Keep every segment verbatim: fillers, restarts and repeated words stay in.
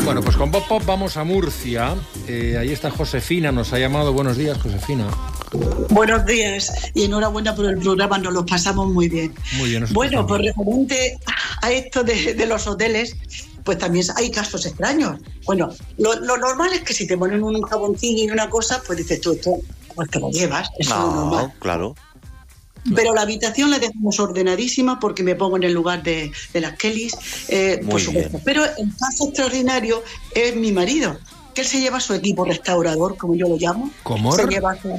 Bueno, pues con Pop Pop vamos a Murcia. Eh, ahí está Josefina, nos ha llamado. Buenos días, Josefina. Buenos días y enhorabuena por el programa, nos lo pasamos muy bien. Muy bien. Bueno, pues referente a esto de, de los hoteles, pues también hay casos extraños. Bueno, lo, lo normal es que si te ponen un jaboncillo y una cosa, pues dices tú, esto, pues te lo llevas, eso no, es lo normal. Claro. Pero la habitación la dejamos ordenadísima porque me pongo en el lugar de, de las Kellys, eh, por supuesto. Pero el caso extraordinario es mi marido, que él se lleva su equipo restaurador, como yo lo llamo. ¿Cómo? Se lleva su,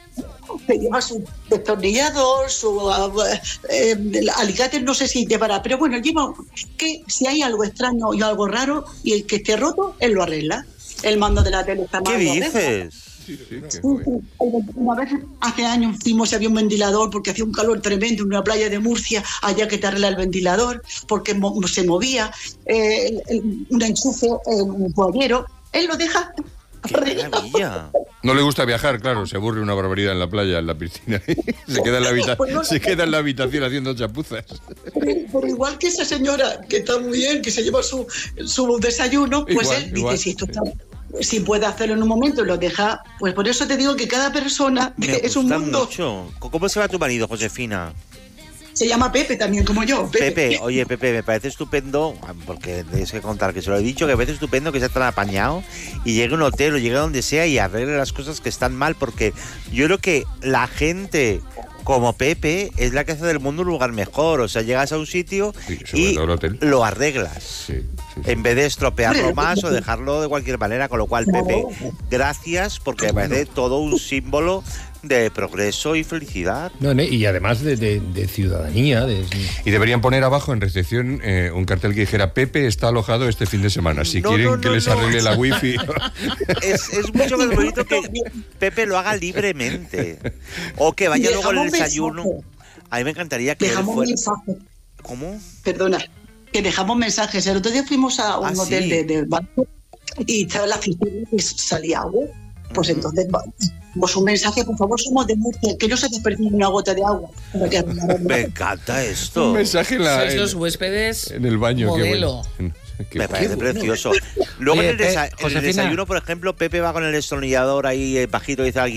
se lleva su destornillador, su eh, alicates, no sé si llevará, pero bueno, lleva que si hay algo extraño y algo raro y el que esté roto, él lo arregla. El mando de la tele está mal. ¿Qué dices? Sí, sí, sí, una vez hace años fuimos y había un ventilador porque hacía un calor tremendo en una playa de Murcia, allá que te arregla el ventilador porque mo- se movía eh, el, el, un enchufe, eh, un pollero, él lo deja. ¡Qué maravilla! No le gusta viajar, claro, se aburre una barbaridad en la playa, en la piscina. se, queda en la habita- pues no, se queda en la habitación haciendo chapuzas. Pero, pero igual que esa señora, que está muy bien, que se lleva su, su desayuno, pues igual, él igual, dice, si esto sí. está... Si puede hacerlo en un momento y lo deja, pues por eso te digo que cada persona Me es un mundo. Mucho. ¿Cómo se llama tu marido, Josefina? Se llama Pepe también, como yo. Pepe. Pepe, oye Pepe, me parece estupendo, porque tienes que contar que se lo he dicho, que me parece estupendo que sea tan apañado y llegue a un hotel o llegue a donde sea y arregle las cosas que están mal, porque yo creo que la gente como Pepe es la que hace del mundo un lugar mejor. O sea, llegas a un sitio sí, y lo arreglas. Sí, sí, sí. En vez de estropearlo más o dejarlo de cualquier manera. Con lo cual, Pepe, gracias, porque me parece todo un símbolo de progreso y felicidad. No, no, y además de, de, de ciudadanía. De... Y deberían poner abajo en recepción eh, un cartel que dijera: Pepe está alojado este fin de semana. Si no, quieren no, no, que les arregle no. la wifi. Es, es mucho más bonito que Pepe lo haga libremente. O que vaya luego al desayuno. A mí me encantaría que dejamos él fuera... mensajes. ¿Cómo? Perdona, que dejamos mensajes. El otro día fuimos a un ah, hotel sí. de, de banco y estaba la oficina y salía agua. Pues uh-huh. entonces pues un mensaje, por favor, somos de Murcia, que no se desperdicie una gota de agua. Me encanta esto. Un mensaje en la, Sois los huéspedes en el baño. Modelo. Qué Qué me parece bueno. precioso. Luego Oye, en, el desa- eh, en el desayuno, por ejemplo, Pepe va con el destornillador ahí bajito y dice